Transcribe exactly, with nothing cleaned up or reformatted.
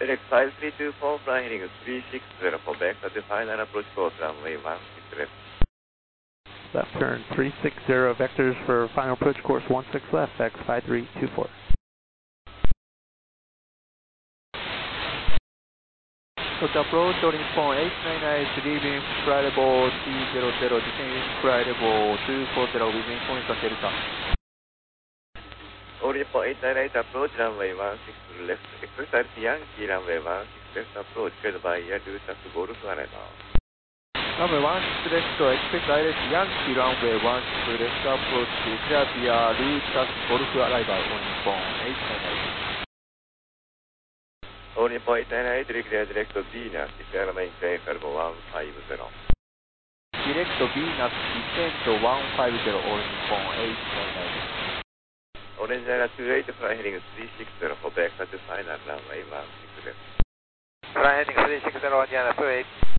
Direct five three two four, fly heading three six zero for back at the final approach course, runway one six left. Left turn three six zero, vectors for final approach course one six left, X five three two four. Total approach, Orange Nippon eight nine nine, leaving flight level T zero zero, descending flight level two four zero, within Konica Delta. Orange Nippon eight nine nine, approach runway one six left, exit Yankee runway one six left, approach cleared by air route at Golf Arena. Runway one six left, expect direct Yankee runway one six left, approach cleared via route at Golf Arrival, Orange Nippon eight nine nine. Orange Nippon eight nine nine, declare direct Venus, declare maintain level one five zero. Direct Venus, descent one five zero, Orange Nippon eight nine nine. Orange Niner two eight, fly heading three six zero for back at the final runway one six left. Fly heading three six zero, Indiana two eight.